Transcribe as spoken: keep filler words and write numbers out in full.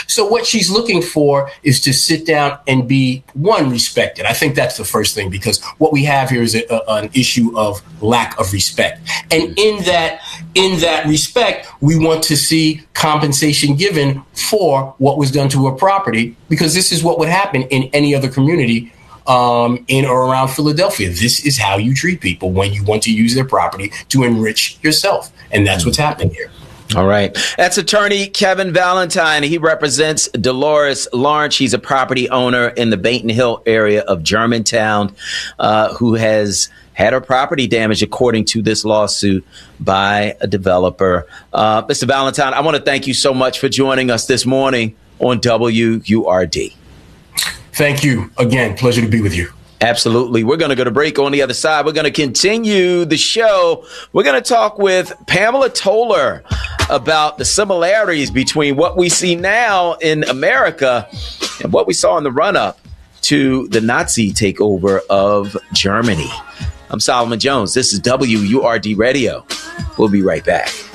So what she's looking for is to sit down and be, one, respected. I think that's the first thing, because what we have here is a, a, an issue of lack of respect. And in that, in that respect, we want to see compensation given for what was done to her property, because this is what would happen in any other community um, in or around Philadelphia. This is how you treat people when you want to use their property to enrich yourself. And that's what's happening here. All right. That's attorney Kevin Valentine. He represents Dolores Lawrence. He's a property owner in the Baton Hill area of Germantown, uh, who has had her property damaged, according to this lawsuit, by a developer. Uh, Mister Valentine, I want to thank you so much for joining us this morning on W U R D. Thank you. Again, pleasure to be with you. Absolutely. We're going to go to break. On the other side, we're going to continue the show. We're going to talk with Pamela Toller about the similarities between what we see now in America and what we saw in the run-up to the Nazi takeover of Germany. I'm Solomon Jones. This is W U R D Radio. We'll be right back.